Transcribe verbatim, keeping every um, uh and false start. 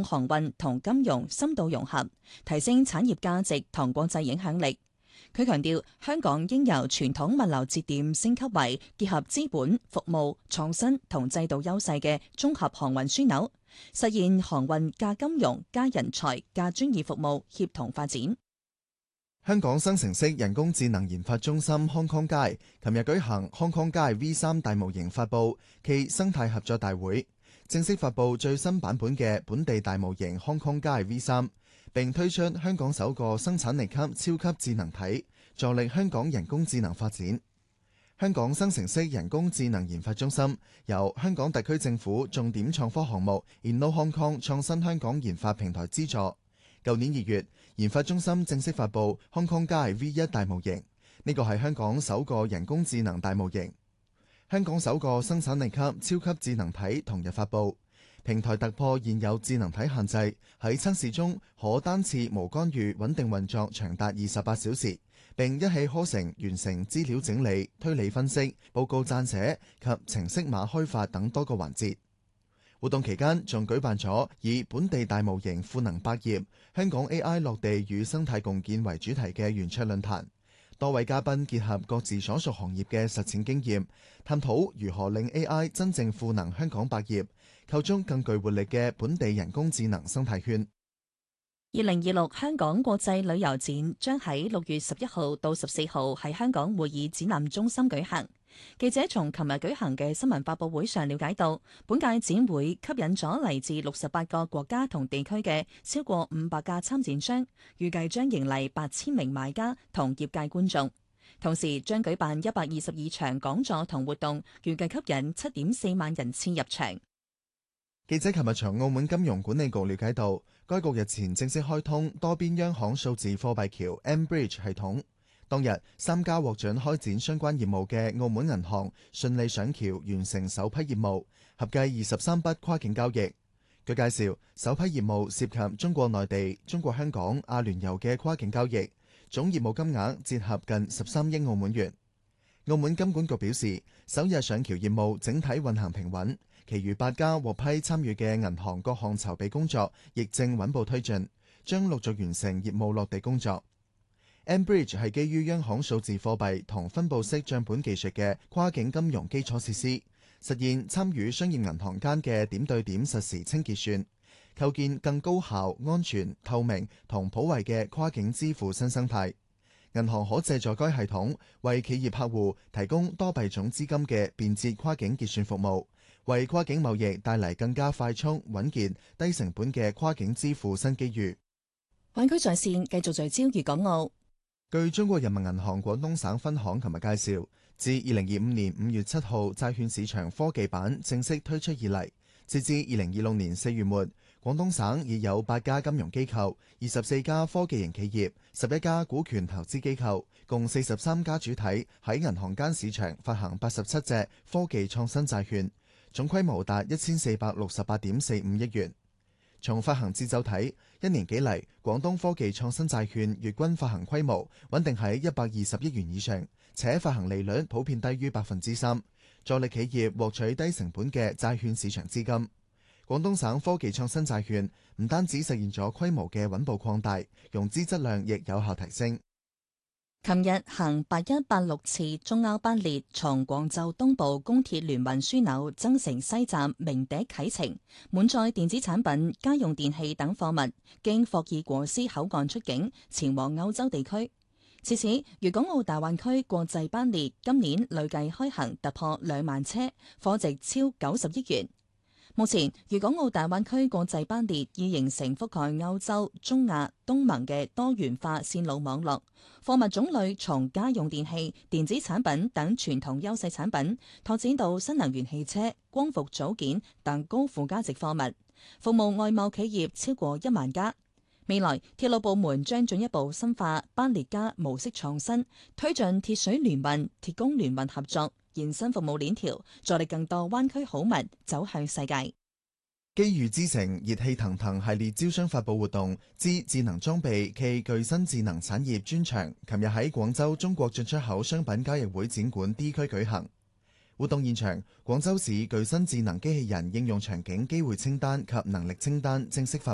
讓航運同金融深度融合，提升產業價值同國際影響力。佢強調，香港應由傳統物流節點升級為結合資本、服務、創新同制度優勢嘅綜合航運樞紐，實現航運加金融加人才加專業服務協同發展。 香港生成式人工智能研發中心 Hong Kong 街琴日舉行 Hong Kong 街 V 三 大模型發佈暨生態合作大會，正式發佈最新版本嘅本地大模型 Hong Kong 街 V 三，並推出香港首個生產力級超級智能體，助力香港人工智能發展。香港生成式人工智能研發中心由香港特區政府重點創科項目 Inno Hong Kong 創新香港研發平台資助。舊年二月，研發中心正式發佈 Hong Kong 街 V 一 大模型，呢個係香港首個人工智能大模型。香港首個生產力級超級智能體同日發佈，平台突破現有智能體限制，喺測試中可單次無干預穩定運作長達二十八小時，並一氣呵成完成資料整理、推理分析、報告撰寫及程式碼開發等多個環節。活動期間仲舉辦咗以本地大模型賦能百業、香港 A I 落地與生態共建為主題嘅圓桌論壇，多位嘉賓結合各自所屬行業嘅實踐經驗，探討如何令 A I 真正賦能香港百業，構築更具活力嘅本地人工智能生態圈。 二零二六香港國際旅遊展將喺六月十一號到十四號喺香港會議展覽中心舉行。記者從琴日舉行嘅新聞發佈會上了解到，本屆展會吸引咗嚟自六十八個國家同地區嘅超過五百架參展商，預計將迎嚟八千名買家同業界觀眾。同時將舉辦一百二十二場講座同活動，預計吸引七點四萬人次入場。 記者琴日從澳門金融管理局了解到，該局日前正式開通多邊央行數字貨幣橋 M Bridge 系統。當日，三家獲准開展相關業務嘅澳門銀行順利上橋完成首批業務，合計二十三筆跨境交易。據介紹，首批業務涉及中國內地、中國香港、阿聯酋嘅跨境交易，總業務金額折合近十三億澳門元。澳門金管局表示，首日上橋業務整體運行平穩，其餘八家獲批參與嘅銀行各項籌備工作亦正穩步推進，將陸續完成業務落地工作。M Bridge 係基於央行數字貨幣同分布式帳本技術嘅跨境金融基礎設施，實現參與商業銀行間嘅點對點實時清結算，構建更高效、安全、透明同普惠嘅跨境支付新生態。銀行可借助該系統為企業客戶提供多幣種資金嘅便捷跨境結算服務，為跨境貿易帶嚟更加快速、穩健、低成本嘅跨境支付新機遇。 灣區在線繼續聚焦粵港澳。 據中國人民銀行廣東省分行琴日介紹，自二零二五年五月七號債券市場科技版正式推出以嚟，截至二零二六年四月末，廣東省已有八家金融機構、二十四家科技型企業、十一家股權投資機構，共四十三家主體喺銀行間市場發行八十七隻科技創新債券，總規模達一千四百六十八點四五億元。從發行節奏睇，一年幾嚟，廣東科技創新債券月均發行規模穩定喺一百二十億元以上，且發行利率普遍低於百分之三，助力企業獲取低成本嘅債券市場資金。廣東省科技創新債券唔單止實現咗規模嘅穩步擴大，融資質量亦有效提升。 琴日行八一八六次中歐班列從廣州東部公鐵聯運樞紐增城西站鳴笛啟程，滿載電子產品、家用電器等貨物，經霍爾果斯口岸出境，前往歐洲地區。至此，粵港澳大灣區國際班列今年累計開行突破兩萬車，貨值超九十億元。目前，粵港澳大灣區國際班列已形成覆蓋歐洲、中亞、東盟嘅多元化線路網絡，貨物種類從家用電器、電子產品等傳統優勢產品，拓展到新能源汽車、光伏組件等高附加值貨物，服務外貿企業超過一萬家。未來，鐵路部門將進一步深化班列加模式創新，推進鐵水聯運、鐵工聯運合作，延伸服務鏈條，助力更多灣區好物走向世界。 機遇之城熱氣騰騰系列招商發佈活動之智能裝備暨具新智能產業專場，琴日喺廣州中國進出口商品交易會展館 D 區舉行。活動現場，廣州市具新智能機器人應用場景機會清單及能力清單正式發